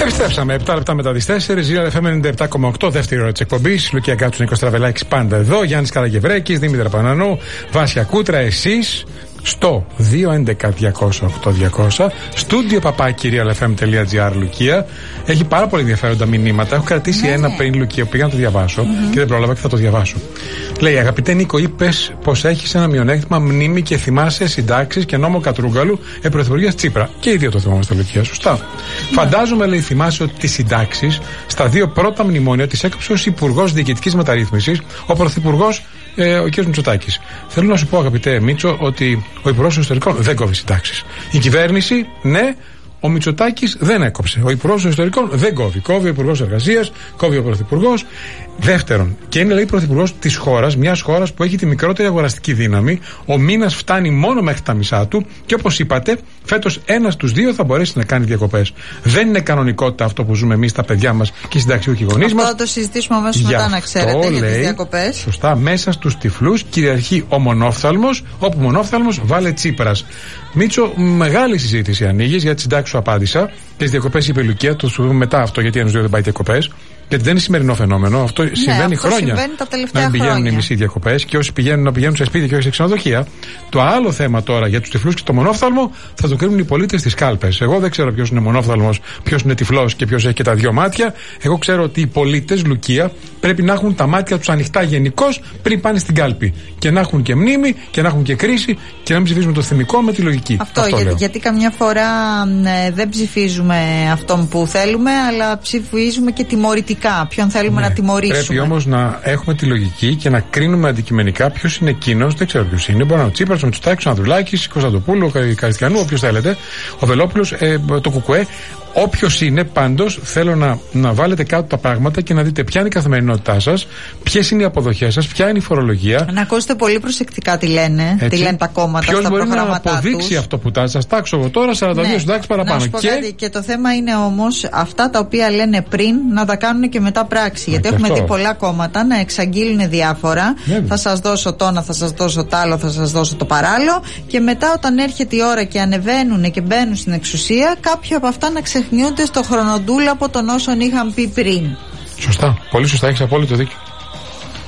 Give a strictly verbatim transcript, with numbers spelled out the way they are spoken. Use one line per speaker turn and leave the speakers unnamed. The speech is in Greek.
Επιστρέψαμε επτά λεπτά μετά τις τέσσερις. Ζήλα εφ εμ ενενήντα επτά κόμμα οκτώ, δεύτερη ώρα της εκπομπής. Λουκία Γκάτσου, Νίκος Τραβελάκης πάντα εδώ. Γιάννης Καραγευρέκης, Δήμητρα Πανανού, Βάσια Κούτρα, εσείς στο δύο έντεκα διακόσια οκτώ διακόσια, στούντιο παπάκι realfm.gr Λουκία. Έχει πάρα πολύ ενδιαφέροντα μηνύματα. Έχω κρατήσει ναι, ένα ναι. πριν Λουκία, πήγα να το διαβάσω mm-hmm. και δεν πρόλαβα και θα το διαβάσω. Λέει: Αγαπητέ Νίκο, είπες πως έχεις ένα μειονέκτημα μνήμη και θυμάσαι συντάξεις και νόμο Κατρούγκαλου επί πρωθυπουργίας Τσίπρα. Και οι δύο το θυμόμαστε, Λουκία, σωστά. Yeah. Φαντάζομαι, λέει, θυμάσαι ότι τις συντάξεις στα δύο πρώτα μνημόνια τις έκοψε ως υπουργός διοικητικής μεταρρύθμισης ο πρωθυπουργός ε, ο κ. Μητσοτάκης. Θέλω να σου πω, αγαπητέ Μίτσο, ότι ο υπουργός των Ιστορικών δεν κόβει συντάξεις. Η κυβέρνηση, ναι. Ο Μητσοτάκης δεν έκοψε. Ο υπουργός των Ιστορικών δεν κόβει. Κόβει ο υπουργός Εργασίας, κόβει ο πρωθυπουργός. Δεύτερον, και είναι, λέει, πρωθυπουργός της χώρας, μιας χώρας που έχει τη μικρότερη αγοραστική δύναμη. Ο μήνας φτάνει μόνο μέχρι τα μισά του και όπως είπατε, φέτος ένας στους δύο θα μπορέσει να κάνει διακοπές. Δεν είναι κανονικότητα αυτό που ζούμε εμείς, τα παιδιά μας και οι συνταξιούχοι γονείς μας.
Αυτό θα το συζητήσουμε αμέσως μετά, να ξέρετε, για τις διακοπές.
Σωστά, μέσα στους τυφλούς κυριαρχεί ο μονόφθαλμος, όπου μονόφθαλμος βάλε Τσίπρας. Μίτσο, μεγάλη συζήτηση ανοίγει, για τις συντάξεις σου απάντησα. Και τις διακοπές είπε η Λουκία, το σου δούμε μετά αυτό, γιατί ένας δύο δεν πάει διακοπές. Γιατί δεν είναι σημερινό φαινόμενο. Αυτό ναι, συμβαίνει
αυτό
χρόνια.
Συμβαίνει τα τελευταία
να μην πηγαίνουν
χρόνια.
οι μισοί διακοπές και όσοι πηγαίνουν να πηγαίνουν σε σπίτια και όχι σε ξενοδοχεία. Το άλλο θέμα τώρα για τους τυφλούς και το μονόφθαλμο θα το κρίνουν οι πολίτες στις κάλπες. Εγώ δεν ξέρω ποιος είναι μονόφθαλμος, ποιος είναι τυφλός και ποιος έχει και τα δύο μάτια. Εγώ ξέρω ότι οι πολίτες, Λουκία, πρέπει να έχουν τα μάτια τους ανοιχτά γενικώς πριν πάνε στην κάλπη. Και να έχουν και μνήμη και να έχουν και κρίση και να μην ψηφίζουμε το θυμικό με τη λογική.
Αυτό, αυτό γιατί, γιατί καμιά φορά ε, δεν ψηφίζουμε αυτόν που θέλουμε, αλλά ψηφίζουμε και τιμωρητικά. Ποιον θέλουμε ναι, να τιμωρήσουμε.
Πρέπει όμως να έχουμε τη λογική και να κρίνουμε αντικειμενικά ποιος είναι εκείνος. Δεν ξέρω ποιος είναι. Μπορεί να είναι ο Τσίπρας, ο Μητσοτάκης, ο Ανδρουλάκης, ο Κωνσταντοπούλου, ο Καριστιανού, όποιος θέλετε. Ο Βελόπουλος, ε, το Κουκουέ. Όποιος είναι, πάντως θέλω να, να βάλετε κάτω τα πράγματα και να δείτε ποια είναι η καθημερινότητά σας, ποιες είναι οι αποδοχές σας, ποια είναι η φορολογία.
Να ακούσετε πολύ προσεκτικά τι λένε,
έτσι,
τι λένε τα κόμματα στα προγραμματά τους.
Ποιος μπορεί να αποδείξει τους. Αυτό που θα σας τάξω εγώ τώρα, σαράντα δύο ναι, συντάξεις παραπάνω.
Να σου πω και... Κάτι, και το θέμα είναι όμως αυτά τα οποία λένε πριν να τα κάνουν και μετά πράξη. Γιατί έχουμε αυτό. Δει πολλά κόμματα να εξαγγείλουν διάφορα. Ναι, θα σας δώσω το ένα, θα σας δώσω το άλλο, θα σας δώσω το παράλληλο. Και μετά όταν έρχεται η ώρα και ανεβαίνουν και μπαίνουν στην εξουσία, κάποια από αυτά να ξεχνιούνται στο χρονοτούλαπο των όσων είχαν πει πριν.
Σωστά. Πολύ σωστά. Έχεις απόλυτο δίκιο.